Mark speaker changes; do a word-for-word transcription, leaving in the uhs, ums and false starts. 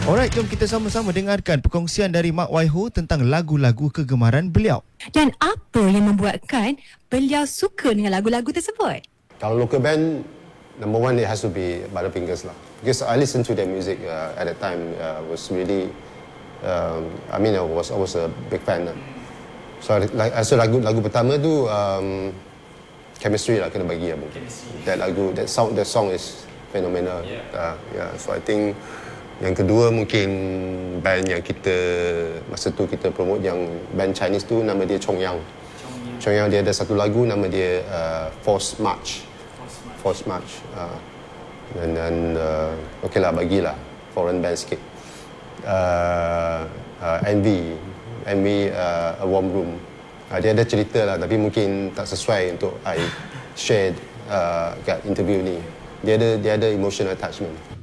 Speaker 1: Alright, jom kita sama-sama dengarkan perkongsian dari Mak Wai Ho tentang lagu-lagu kegemaran beliau.
Speaker 2: Dan apa yang membuatkan beliau suka dengan lagu-lagu tersebut?
Speaker 3: Kalau local band, number one it has to be Butterfingers lah. Because I listened to their music uh, at that time uh, was really, um, I mean I was I was a big fan lah. So like, so lagu lagu pertama tu um, Chemistry lah kena bagi lah. That lagu, that sound, that song is phenomenal. Yeah. Uh, yeah. So I think yang kedua mungkin band yang kita masa tu kita promote yang band Chinese tu nama dia Chongyang. Chongyang dia ada satu lagu nama dia uh, Force March. Force March. Uh, dan dan uh, okey lah bagilah foreign band sikit. Uh, uh, Envy, Envy uh, A Warm Room. Uh, dia ada cerita lah tapi mungkin tak sesuai untuk I share uh, kat interview ni. Dia ada dia ada emotional attachment.